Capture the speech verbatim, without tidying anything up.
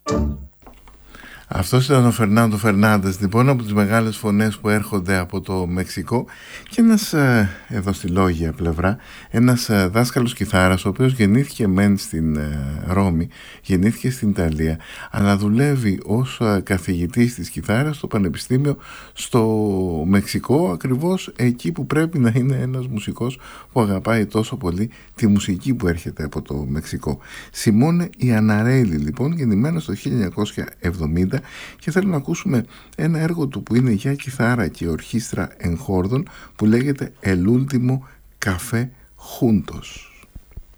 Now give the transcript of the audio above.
Αυτός ήταν ο Φερνάντο Φερνάντες, λοιπόν, από τις μεγάλες φωνές που έρχονται από το Μεξικό, και ένας ε, εδώ στη λόγια πλευρά, ένας ε, δάσκαλος κιθάρας, ο οποίος γεννήθηκε μεν στην ε, Ρώμη, γεννήθηκε στην Ιταλία, αλλά δουλεύει ως ε, καθηγητής της κιθάρας στο Πανεπιστήμιο στο Μεξικό, ακριβώς εκεί που πρέπει να είναι ένας μουσικός που αγαπάει τόσο πολύ τη μουσική που έρχεται από το Μεξικό. Σιμώνε Ιαναρέλη, λοιπόν, γεννημένος το χίλια εννιακόσια εβδομήντα, και θέλω να ακούσουμε ένα έργο του που είναι για κιθάρα και ορχήστρα εγχόρδων, που λέγεται El Último Café Juntos.